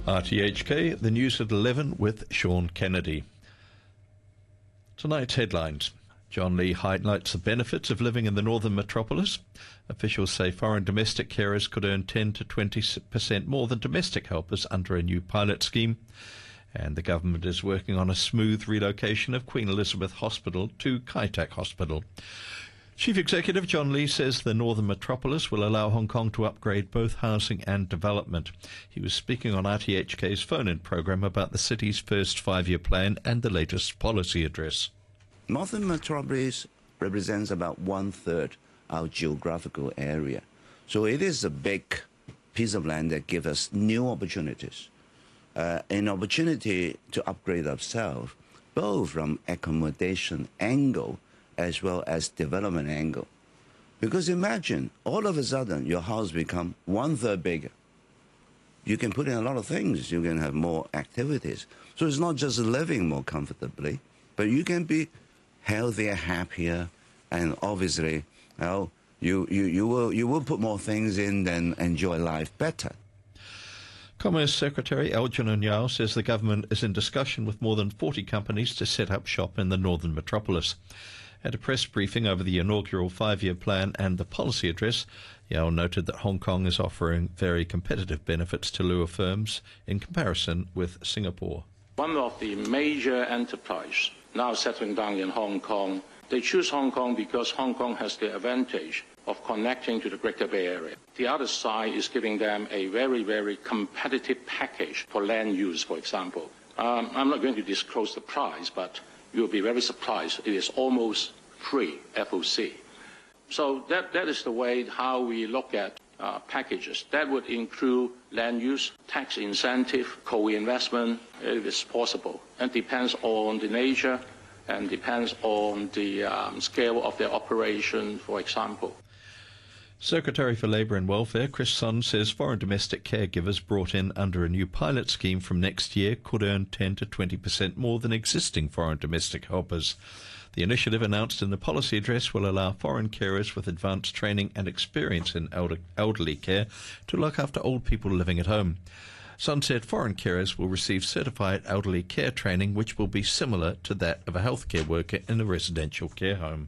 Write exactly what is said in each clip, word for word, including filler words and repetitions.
R T H K, the news at eleven with Sean Kennedy. Tonight's headlines. John Lee highlights the benefits of living in the northern metropolis. Officials say foreign domestic carers could earn ten to twenty percent more than domestic helpers under a new pilot scheme. And the government is working on a smooth relocation of Queen Elizabeth Hospital to Kai Tak Hospital. Chief Executive John Lee says the northern metropolis will allow Hong Kong to upgrade both housing and development. He was speaking on R T H K's phone-in program about the city's first five-year plan and the latest policy address. Northern metropolis represents about one-third our geographical area. So it is a big piece of land that gives us new opportunities, uh, an opportunity to upgrade ourselves, both from accommodation angle as well as development angle. Because imagine, all of a sudden, your house become one-third bigger. You can put in a lot of things. You can have more activities. So it's not just living more comfortably, but you can be healthier, happier, and obviously, you know, you, you, you, will, you will put more things in and enjoy life better. Commerce Secretary Algernon Yao says the government is in discussion with more than forty companies to set up shop in the northern metropolis. At a press briefing over the inaugural five-year plan and the policy address, Yao noted that Hong Kong is offering very competitive benefits to Lua firms in comparison with Singapore. One of the major enterprises now settling down in Hong Kong, they choose Hong Kong because Hong Kong has the advantage of connecting to the Greater Bay Area. The other side is giving them a very, very competitive package for land use, for example. Um, I'm not going to disclose the price, but you'll be very surprised. It is almost free F O C. So that, that is the way how we look at uh, packages. That would include land use, tax incentive, co-investment, if it's possible. And depends on the nature and depends on the um, scale of their operation, for example. Secretary for Labour and Welfare Chris Sun says foreign domestic caregivers brought in under a new pilot scheme from next year could earn ten to twenty percent more than existing foreign domestic helpers. The initiative announced in the policy address will allow foreign carers with advanced training and experience in elder, elderly care to look after old people living at home. Sun said foreign carers will receive certified elderly care training which will be similar to that of a healthcare worker in a residential care home.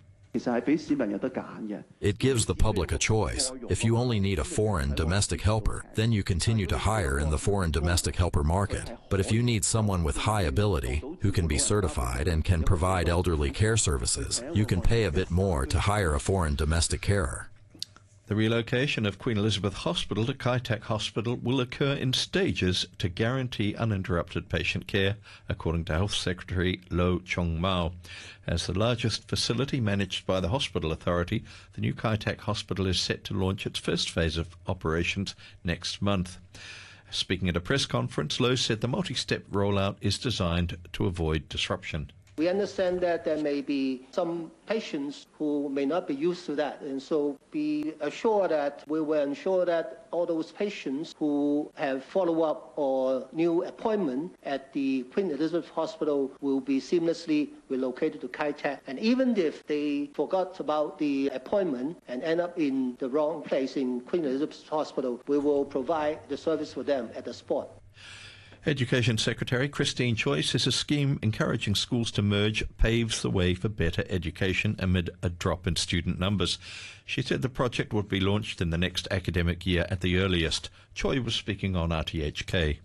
It gives the public a choice. If you only need a foreign domestic helper, then you continue to hire in the foreign domestic helper market. But if you need someone with high ability, who can be certified and can provide elderly care services, you can pay a bit more to hire a foreign domestic carer. The relocation of Queen Elizabeth Hospital to Kai Tak Hospital will occur in stages to guarantee uninterrupted patient care, according to Health Secretary Lo Chong Mao. As the largest facility managed by the Hospital Authority, the new Kai Tak Hospital is set to launch its first phase of operations next month. Speaking at a press conference, Lo said the multi-step rollout is designed to avoid disruption. We understand that there may be some patients who may not be used to that, and so be assured that we will ensure that all those patients who have follow-up or new appointment at the Queen Elizabeth Hospital will be seamlessly relocated to Kai Tak. And even if they forgot about the appointment and end up in the wrong place in Queen Elizabeth Hospital, we will provide the service for them at the spot. Education Secretary Christine Choi says a scheme encouraging schools to merge paves the way for better education amid a drop in student numbers. She said the project would be launched in the next academic year at the earliest. Choi was speaking on R T H K.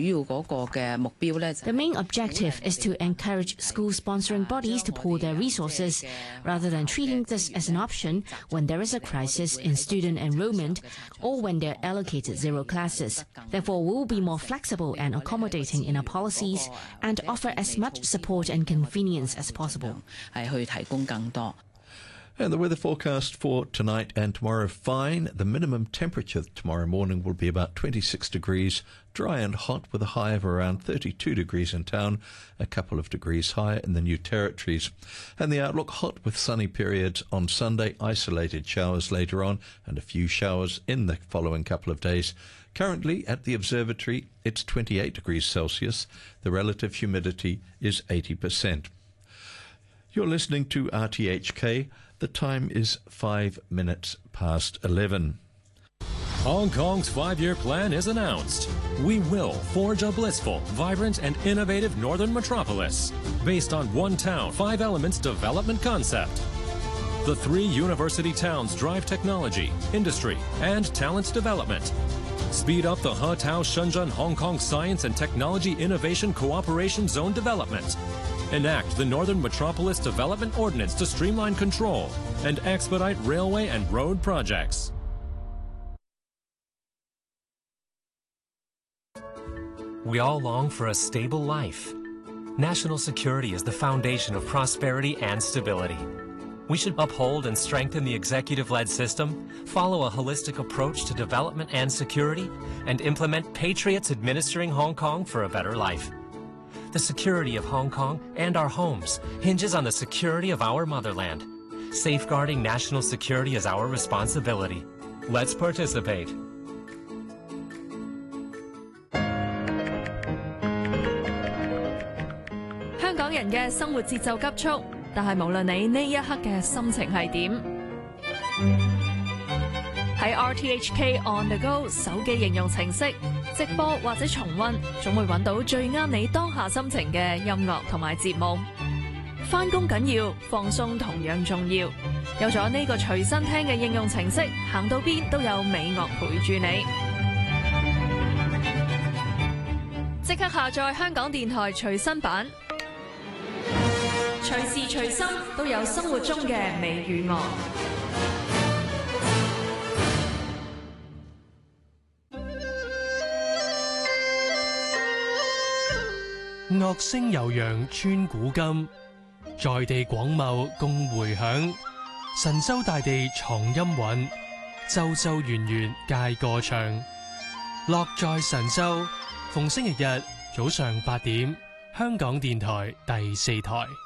The main objective is to encourage school-sponsoring bodies to pool their resources, rather than treating this as an option when there is a crisis in student enrollment or when they're allocated zero classes. Therefore, we will be more flexible and accommodating in our policies and offer as much support and convenience as possible. And the weather forecast for tonight and tomorrow, fine. The minimum temperature tomorrow morning will be about twenty-six degrees, dry and hot with a high of around thirty-two degrees in town, a couple of degrees higher in the New Territories. And the outlook, hot with sunny periods on Sunday, isolated showers later on, and a few showers in the following couple of days. Currently at the observatory, it's twenty-eight degrees Celsius. The relative humidity is eighty percent. You're listening to R T H K. The time is five minutes past eleven. Hong Kong's five-year plan is announced. We will forge a blissful, vibrant, and innovative northern metropolis based on one town, five elements development concept. The three university towns drive technology, industry, and talent development. Speed up the He-Tao Shenzhen Hong Kong Science and Technology Innovation Cooperation Zone development. Enact the Northern Metropolis Development Ordinance to streamline control and expedite railway and road projects. We all long for a stable life. National security is the foundation of prosperity and stability. We should uphold and strengthen the executive-led system, follow a holistic approach to development and security, and implement patriots administering Hong Kong for a better life. The security of Hong Kong and our homes hinges on the security of our motherland. Safeguarding national security is our responsibility. Let's participate. 香港人嘅生活節奏急速，但係無論你呢一刻嘅心情係點，喺 R T H K On The Go 手機應用程式直播或者重溫，總會揾到最啱你當下心情嘅音樂同埋節目。返工緊要，放鬆同樣重要。有咗呢個隨身聽嘅應用程式，行到邊都有美樂陪住你。即刻下載香港電台隨身版。 隨時隨心都有生活中嘅美與樂。 樂聲悠揚穿古今，在地廣袤共迴響。神州大地藏音韻，州州圓圓皆歌唱。樂在神州，逢星期日早上八點，香港電台第四台。